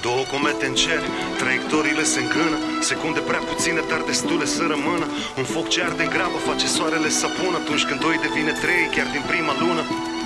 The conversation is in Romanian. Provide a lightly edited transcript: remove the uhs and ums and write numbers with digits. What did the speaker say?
Două comete în cer, traiectoriile se îngrână, secunde prea puține, dar destule să rămână. Un foc ce arde în grabă face soarele să pună, atunci când doi devine trei chiar din prima lună.